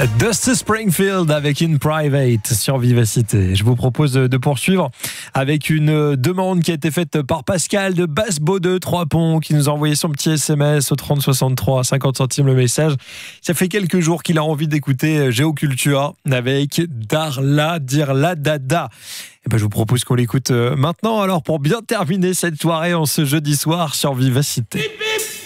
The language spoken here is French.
Dusty Springfield avec In Private sur Vivacité. Je vous propose de poursuivre avec une demande qui a été faite par Pascal de Basse-Baudeux, 3 Ponts, qui nous a envoyé son petit SMS au 30 63, 50 centimes le message. Ça fait quelques jours qu'il a envie d'écouter Géoculture avec Darla Dirla Dada. Et ben je vous propose qu'on l'écoute maintenant, alors pour bien terminer cette soirée en ce jeudi soir sur Vivacité.